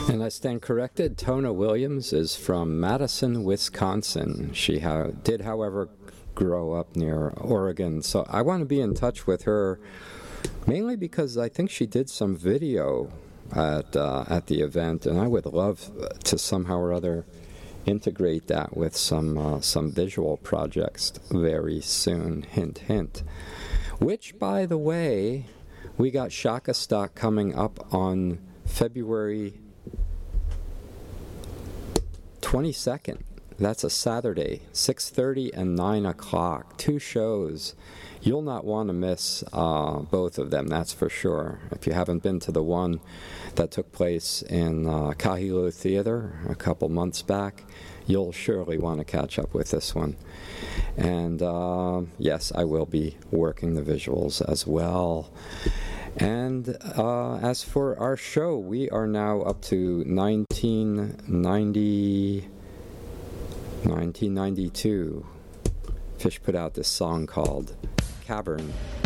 And I stand corrected. Tona Williams is from Madison, Wisconsin. She did, however, grow up near Oregon. So I want to be in touch with her, mainly because I think she did some video at the event, and I would love to somehow or other integrate that with some visual projects very soon. Hint, hint. Which, by the way, we got Shaka Stock coming up on February 22nd. That's a Saturday, 6:30 and 9 o'clock. 2 shows. You'll not want to miss both of them, that's for sure. If you haven't been to the one that took place in Kahilo Theater a couple months back, you'll surely want to catch up with this one. And yes, I will be working the visuals as well. And as for our show, we are now up to 1992. Fish put out this song called Cavern.